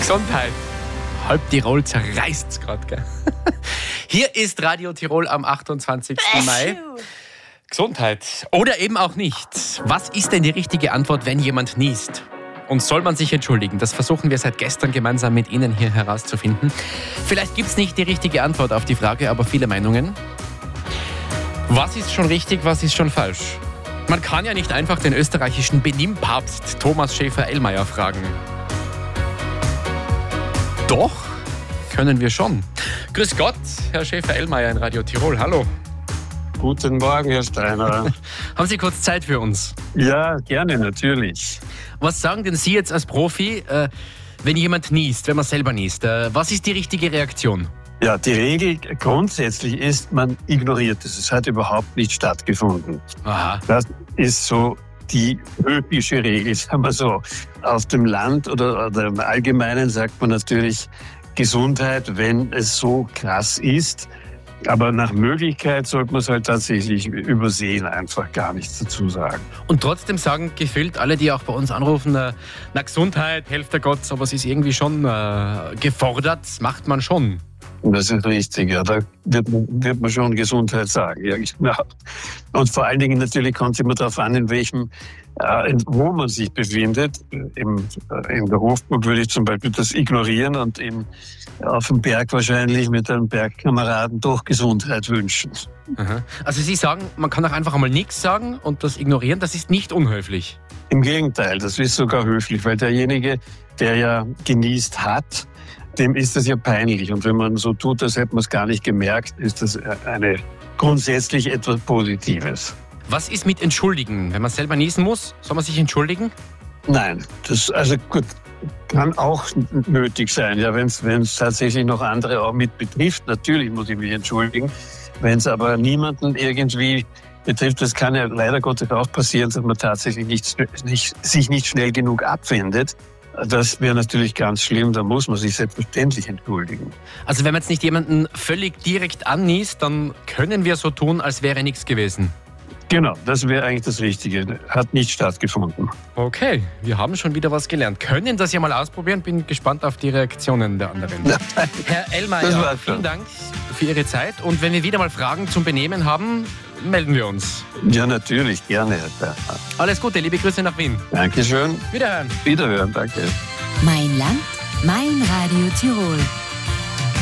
Gesundheit. Halb Tirol zerreißt's gerade, gell? Hier ist Radio Tirol am 28. Mai. Gesundheit. Oder eben auch nicht. Was ist denn die richtige Antwort, wenn jemand niest? Und soll man sich entschuldigen? Das versuchen wir seit gestern gemeinsam mit Ihnen hier herauszufinden. Vielleicht gibt's nicht die richtige Antwort auf die Frage, aber viele Meinungen. Was ist schon richtig, was ist schon falsch? Man kann ja nicht einfach den österreichischen Benimmpapst Thomas Schäfer-Ellmeier fragen. Doch, können wir schon. Grüß Gott, Herr Schäfer-Ellmeier in Radio Tirol. Hallo. Guten Morgen, Herr Steiner. Haben Sie kurz Zeit für uns? Ja, gerne, natürlich. Was sagen denn Sie jetzt als Profi, wenn jemand niest, wenn man selber niest? Was ist die richtige Reaktion? Ja, die Regel grundsätzlich ist, man ignoriert es. Es hat überhaupt nicht stattgefunden. Aha. Das ist so die höfische Regel, sagen wir so. Auf dem Land oder im Allgemeinen sagt man natürlich Gesundheit, wenn es so krass ist. Aber nach Möglichkeit sollte man es halt tatsächlich übersehen, einfach gar nichts dazu sagen. Und trotzdem sagen gefühlt alle, die auch bei uns anrufen, na Gesundheit, helft der Gott, aber es ist irgendwie schon gefordert, macht man schon. Das ist richtig, ja. Da wird man schon Gesundheit sagen. Ja, genau. Und vor allen Dingen natürlich kommt es immer darauf an, in welchem, wo man sich befindet. In der Hofburg würde ich zum Beispiel das ignorieren und auf dem Berg wahrscheinlich mit einem Bergkameraden doch Gesundheit wünschen. Aha. Also Sie sagen, man kann auch einfach einmal nichts sagen und das ignorieren, das ist nicht unhöflich. Im Gegenteil, das ist sogar höflich, weil derjenige, der ja genießt hat, dem ist das ja peinlich. Und wenn man so tut, als hätte man es gar nicht gemerkt, ist das grundsätzlich etwas Positives. Was ist mit Entschuldigen? Wenn man selber niesen muss, soll man sich entschuldigen? Nein, kann auch nötig sein. Ja, wenn es tatsächlich noch andere auch mit betrifft, natürlich muss ich mich entschuldigen. Wenn es aber niemanden irgendwie betrifft, das kann ja leider Gottes auch passieren, dass man tatsächlich sich nicht schnell genug abwendet. Das wäre natürlich ganz schlimm, da muss man sich selbstverständlich entschuldigen. Also wenn man jetzt nicht jemanden völlig direkt anniest, dann können wir so tun, als wäre nichts gewesen. Genau, das wäre eigentlich das Richtige. Hat nicht stattgefunden. Okay, wir haben schon wieder was gelernt. Können das ja mal ausprobieren, bin gespannt auf die Reaktionen der anderen. Herr Ellmeier, vielen Dank für Ihre Zeit und wenn wir wieder mal Fragen zum Benehmen haben, melden wir uns. Ja, natürlich, gerne, Herr Steiner. Alles Gute, liebe Grüße nach Wien. Dankeschön. Wiederhören. Wiederhören, danke. Mein Land, mein Radio Tirol.